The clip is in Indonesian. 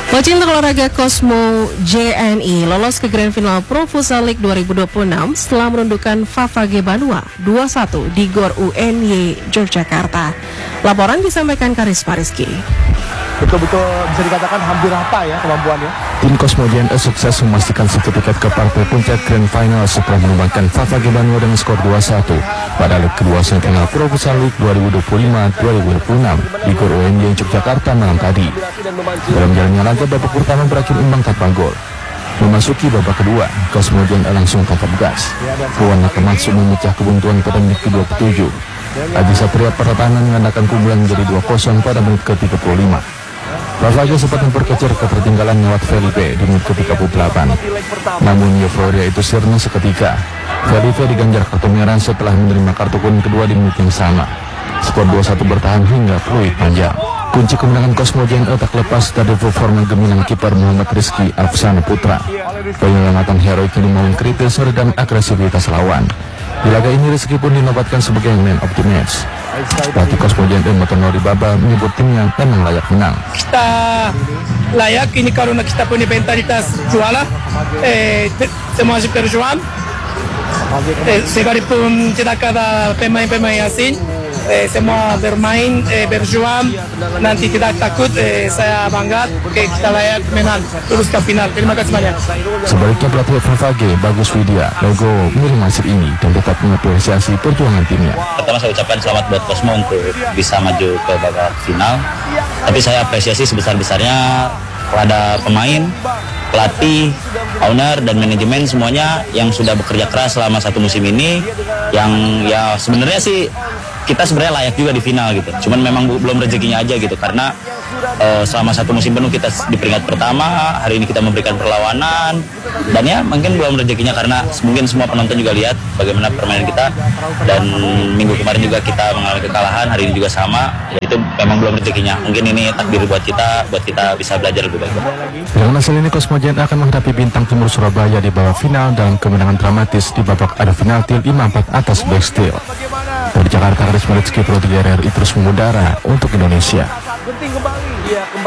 Pecinta olahraga Cosmo JNI lolos ke Grand Final Pro Futsal League 2026 setelah menundukkan Favage Banua 2-1 di GOR UNY Yogyakarta. Laporan disampaikan Karisma Rizky. Betul-betul bisa dikatakan hampir rata ya kemampuannya. Tim Cosmo JNI sukses memastikan satu tiket ke partai puncak Grand Final setelah menumbangkan Favage Banua dengan skor 2-1 pada leg kedua semifinal Pro Futsal League 2025-2026 di GOR UNY Yogyakarta malam tadi. Dalam jalannya laga, babak pertama berakhir imbang tanpa gol. Memasuki babak kedua, Cosmo JNI langsung tangkap gas. Ruan Nakamatsu memecah kebuntuan pada menit ke-27. Adi Satria pertahanan mengandalkan keunggulan menjadi 2-0 pada menit ke-35. Favage sempat memperkecil ketertinggalan lewat Felipe di menit ke-38. Namun euforia itu sirna seketika. Felipe diganjar kartu merah setelah menerima kartu kuning kedua di menit yang sama. Skor 2-1 bertahan hingga peluit panjang. Kunci kemenangan Cosmo JNI tak lepas dari performa gemilang kiper Muhammad Rizky Afsana Putra. Penyelamatan heroik ini mengkritis dan agresivitas lawan. Di laga ini Rizky pun dinobatkan sebagai man of the match. Pelatih Cosmo JNI Motonori Baba menyebut timnya memang layak menang. Kita layak ini karena kita punya mentalitas juara, semua berjuang. Sekalipun tidak ada pemain-pemain asing, semua bermain, berjuang, nanti tidak takut, saya bangga, kita layak menang, terus ke final. Terima kasih banyak. Sebaliknya pelatih Favage, Bagus Widya, logo milik Masjid ini dan tetap mengapresiasi perjuangan timnya. Pertama saya ucapkan selamat buat Cosmo untuk bisa maju ke babak final, tapi saya apresiasi sebesar-besarnya kepada pemain, pelatih, owner, dan manajemen semuanya yang sudah bekerja keras selama satu musim ini, yang ya sebenarnya sih kita sebenarnya layak juga di final gitu. Cuman memang belum rezekinya aja gitu, karena selama satu musim penuh kita di peringkat pertama, hari ini kita memberikan perlawanan, dan ya mungkin belum rezekinya karena mungkin semua penonton juga lihat bagaimana permainan kita, dan minggu kemarin juga kita mengalami kekalahan, hari ini juga sama, ya itu memang belum rezekinya. Mungkin ini takdir buat kita bisa belajar lebih baik. Dengan hasil ini Cosmo JNI akan menghadapi Bintang Timur Surabaya di babak final dalam kemenangan dramatis di babak adu penalti 5-4 atas Black Steel. Dari Jakarta, Karisma Rizky, Pro 3 RRI terus mengudara untuk Indonesia.